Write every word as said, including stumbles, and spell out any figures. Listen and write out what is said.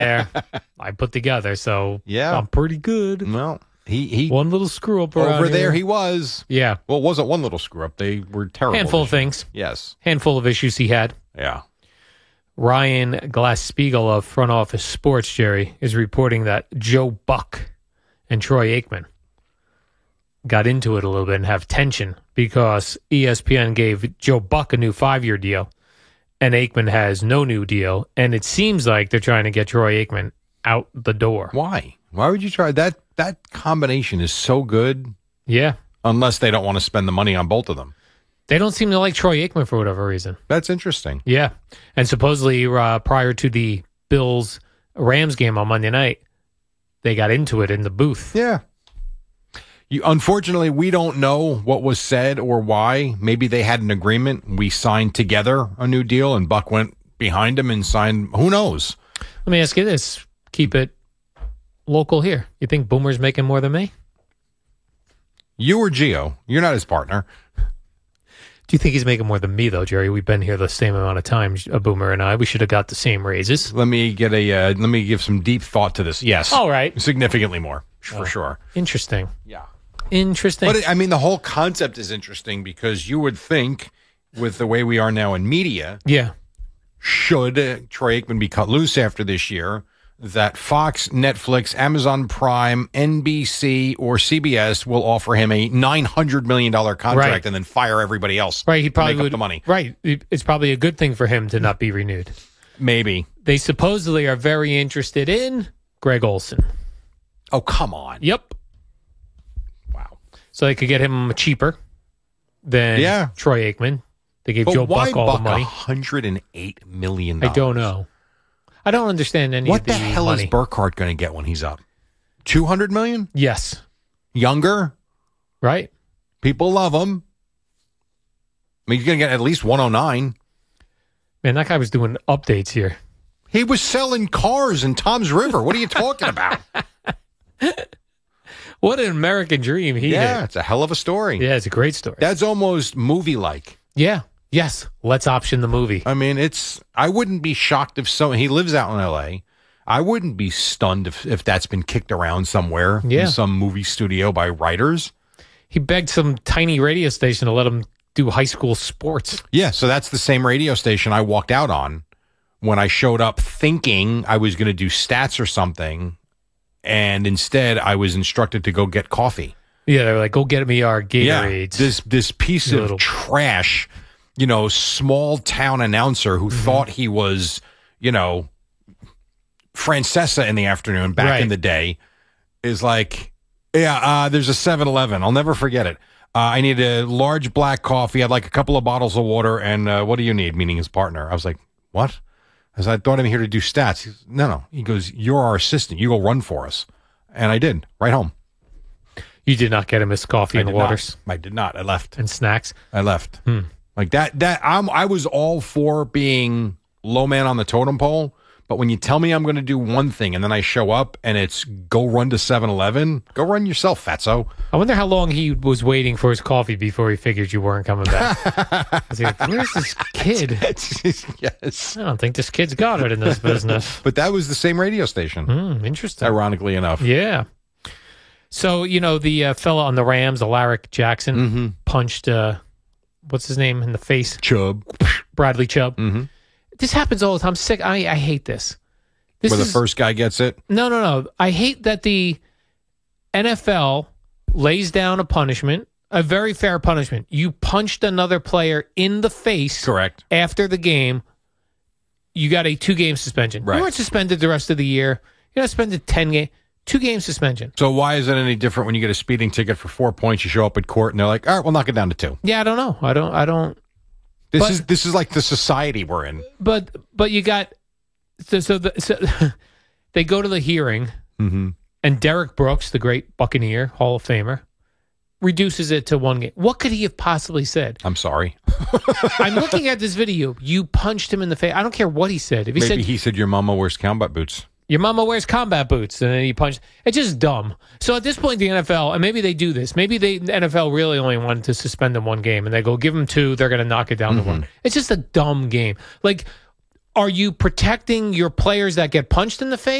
there I put together, so Yeah. I'm pretty good. Well, he he One little screw up around over there here. he was. Yeah, Well, it wasn't one little screw up. They were terrible. handful of this year. things, Yes. handful of issues he had. Yeah. Ryan Glass-Spiegel of Front Office Sports, Jerry, is reporting that Joe Buck and Troy Aikman got into it a little bit and have tension because E S P N gave Joe Buck a new five-year deal and Aikman has no new deal. And it seems like they're trying to get Troy Aikman out the door. Why? Why would you try that? That combination is so good. Yeah. Unless they don't want to spend the money on both of them. They don't seem to like Troy Aikman for whatever reason. That's interesting. Yeah. And supposedly uh, prior to the Bills-Rams game on Monday night, they got into it in the booth. Yeah. You, unfortunately, we don't know what was said or why. Maybe they had an agreement. We signed together a new deal, and Buck went behind him and signed. Who knows? Let me ask you this. Keep it local here. You think Boomer's making more than me? You or Gio? You're not his partner. Do you think he's making more than me, though, Jerry? We've been here the same amount of time, a Boomer and I. We should have got the same raises. Let me get a. Uh, let me give some deep thought to this. Yes. All right. Significantly more, for Oh. sure. Interesting. Yeah. Interesting. But, it, I mean, the whole concept is interesting because you would think, with the way we are now in media, yeah. should uh, Troy Aikman be cut loose after this year, that Fox, Netflix, Amazon Prime, N B C, or C B S will offer him a nine hundred million dollars contract Right. and then fire everybody else. Right. He probably to make would. up the money. Right. It- It's probably a good thing for him to not be renewed. Maybe. They supposedly are very interested in Greg Olson. Oh, come on. Yep. Wow. So they could get him cheaper than Yeah. Troy Aikman. They gave But Joe why Buck all Buck the money. one hundred eight million I dollars? don't know. I don't understand any What of the the hell money. is Burkhardt going to get when he's up? two hundred million dollars? Yes. Younger? Right? People love him. I mean, he's going to get at least one oh nine. Man, that guy was doing updates here. He was selling cars in Tom's River. What are you talking about? What an American dream he Yeah, had. it's a hell of a story. Yeah, it's a great story. That's almost movie-like. yeah. Yes. Let's option the movie. I mean, it's. I wouldn't be shocked if so. He lives out in L A. I wouldn't be stunned if, if that's been kicked around somewhere Yeah. in some movie studio by writers. He begged some tiny radio station to let him do high school sports. Yeah, so that's the same radio station I walked out on when I showed up thinking I was going to do stats or something, and instead I was instructed to go get coffee. Yeah, they were like, go get me our Yeah, Gatorades. this this piece You of little- trash, you know, small town announcer who Mm-hmm. thought he was, you know, Francesa in the afternoon back Right. in the day, is like, yeah, uh, there's a seven eleven. I'll never forget it. Uh, I need a large black coffee. I'd like a couple of bottles of water. And uh, what do you need? Meaning his partner. I was like, what? I said, I thought I'm here to do stats. He goes, no, no. He goes, you're our assistant. You go run for us. And I did, right home. You did not get him his coffee I and did waters not. I did not. I left. and snacks. I left. Hmm. Like that, that I'm, I was all for being low man on the totem pole. But when you tell me I'm going to do one thing and then I show up and it's go run to seven eleven, go run yourself, fatso. I wonder how long he was waiting for his coffee before he figured you weren't coming back. I was like, where's this kid? Yes. I don't think this kid's got it in this business. But that was the same radio station, Hmm, interesting. ironically enough. Yeah. So, you know, the uh, fella on the Rams, Alaric Jackson, Mm-hmm. punched, uh, what's his name, in the face? Chubb. Bradley Chubb. Mm-hmm. This happens all the time. I'm sick. I, I hate this. This Where the is, first guy gets it. No, no, no. I hate that the N F L lays down a punishment, a very fair punishment. You punched another player in the face Correct. after the game. You got a two-game suspension. Right. You weren't suspended the rest of the year. You're not suspended ten games. Two-game suspension. So why is it any different when you get a speeding ticket for four points? You show up at court and they're like, all right, we'll knock it down to two. Yeah, I don't know. I don't. I don't. This But- is this is like the society we're in. But but you got so so, the, so they go to the hearing, Mm-hmm. and Derek Brooks, the great Buccaneer Hall of Famer, reduces it to one game. What could he have possibly said? I'm sorry. I'm looking at this video. You punched him in the face. I don't care what he said. If he Maybe said he said your mama wears combat boots. your mama wears combat boots, and then he punched, it's just dumb. So at this point, the N F L, and maybe they do this. Maybe they, the N F L really only wanted to suspend them one game, and they go give them two. They're going to knock it down Mm-hmm. to one. It's just a dumb game. Like, are you protecting your players that get punched in the face?